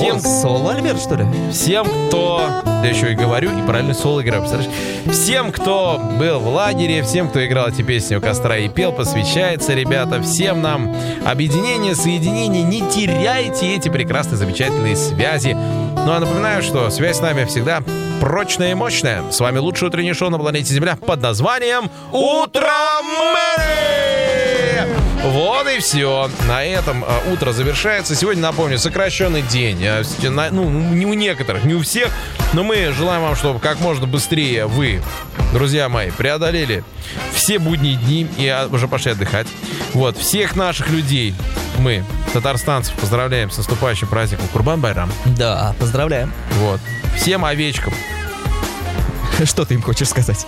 Всем... Соло, Альберт, что ли? Всем, кто... Я еще и говорю, и правильно соло играю, представляешь? Всем, кто был в лагере, всем, кто играл эти песни у костра и пел, посвящается, ребята, всем нам объединение, соединение. Не теряйте эти прекрасные, замечательные связи. Ну, а напоминаю, что связь с нами всегда прочная и мощная. С вами лучшее утреннее шоу на планете Земля под названием «Утро Мэри». Вот и все. На этом утро завершается. Сегодня, напомню, сокращенный день. Ну, не у некоторых, не у всех. Но мы желаем вам, чтобы как можно быстрее вы, друзья мои, преодолели все будние дни и уже пошли отдыхать. Вот. Всех наших людей мы, татарстанцев, поздравляем с наступающим праздником Курбан-Байрам. Да, поздравляем. Вот. Всем овечкам. Что ты им хочешь сказать?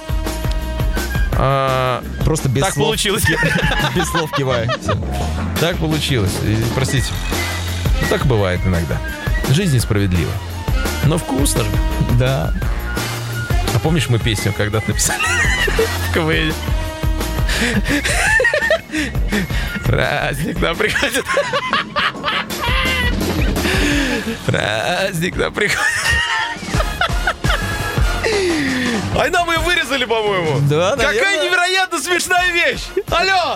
Просто без так слов. Получилось. Без слов киваю. Так получилось. Простите. Так бывает иногда. Жизнь несправедлива. Но вкусно же. Да. А помнишь, мы песню когда-то написали в КВН? Праздник нам приходит. Праздник нам приходит. А нам ее вырезали, по-моему. Да, наверное. Какая невероятно смешная вещь. Алло.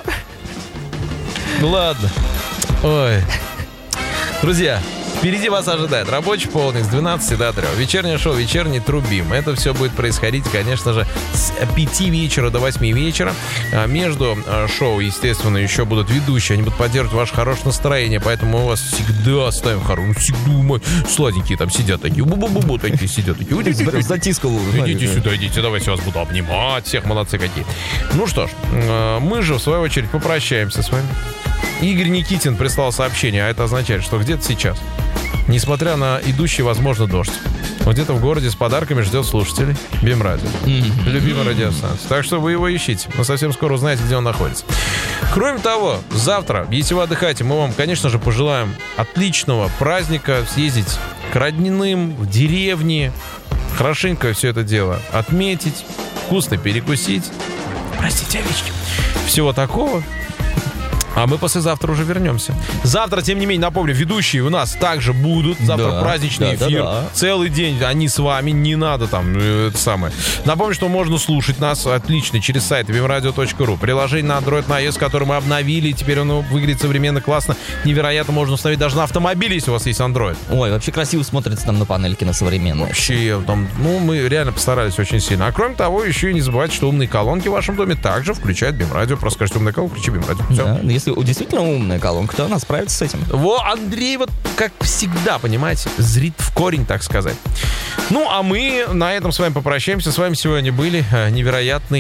Ну ладно. Ой. Друзья, впереди вас ожидает рабочий полдник с 12 до 3. Вечернее шоу «Вечерний Трубим». Это все будет происходить, конечно же, с 5 вечера до 8 вечера. Между шоу, естественно, еще будут ведущие. Они будут поддерживать ваше хорошее настроение. Поэтому мы вас всегда ставим хорошее. Всегда сладенькие там сидят такие. Бу-бу-бу-бу такие сидят. Такие. Затискал. Идите сюда, идите. Давайте я вас буду обнимать. Всех молодцы какие. Ну что ж, мы же, в свою очередь, попрощаемся с вами. Игорь Никитин прислал сообщение, а это означает, что где-то сейчас, несмотря на идущий, возможно, дождь, вот где-то в городе с подарками ждет слушателей Бим-радио. Любимая радиостанция. Так что вы его ищите. Вы совсем скоро узнаете, где он находится. Кроме того, завтра, если вы отдыхаете, мы вам, конечно же, пожелаем отличного праздника, съездить к родным, в деревне, хорошенько все это дело отметить, вкусно перекусить. Простите, овечки. Всего такого. А мы послезавтра уже вернемся. Завтра, тем не менее, напомню, ведущие у нас также будут. Завтра праздничный эфир. Целый день они с вами. Не надо там это самое. Напомню, что можно слушать нас отлично через сайт bimradio.ru. Приложение на Android, на iOS, которое мы обновили. Теперь оно выглядит современно, классно. Невероятно. Можно установить даже на автомобиле, если у вас есть Android. Ой, вообще красиво смотрится там на панельке, на современной. Вообще, там, ну, мы реально постарались очень сильно. А кроме того, еще и не забывайте, что умные колонки в вашем доме также включают Бим-радио. Просто скажите умная колонка, включи Бим-радио. Все. Да, если действительно умная колонка, то она справится с этим. Во, Андрей, вот как всегда, понимаете, зрит в корень, так сказать. Ну, а мы на этом с вами попрощаемся. С вами сегодня были невероятный,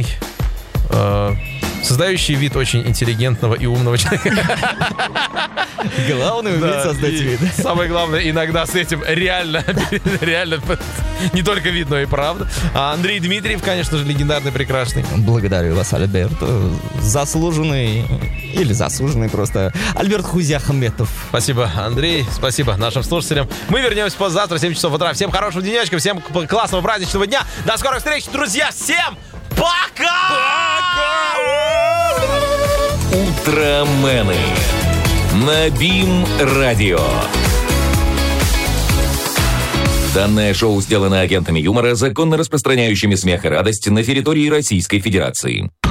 создающий вид очень интеллигентного и умного человека. Главное уметь создать вид. Самое главное, иногда с этим реально не только вид, но и правда. А Андрей Дмитриев, конечно же, легендарный, прекрасный. Благодарю вас, Альберт. Заслуженный или заслуженный просто Альберт Хузяхметов. Спасибо, Андрей. Спасибо нашим слушателям. Мы вернемся послезавтра в 7 часов утра. Всем хорошего денечка, всем классного праздничного дня. До скорых встреч, друзья. Всем пока! Утромены на Бим-радио. Данное шоу сделано агентами юмора, законно распространяющими смех и радость на территории Российской Федерации.